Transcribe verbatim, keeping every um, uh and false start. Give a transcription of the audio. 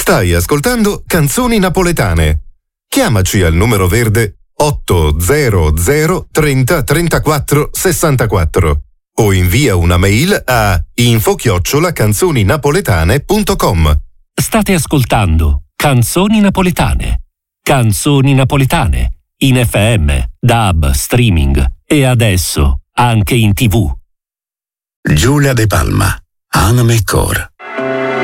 Stai ascoltando Canzoni Napoletane. Chiamaci al numero verde otto zero zero trenta trentaquattro sessantaquattro o invia una mail a info chiocciola canzoninapoletane punto com. State ascoltando Canzoni Napoletane. Canzoni Napoletane in F M, D A B, streaming e adesso anche in tivù. Giulia De Palma, Anime Core.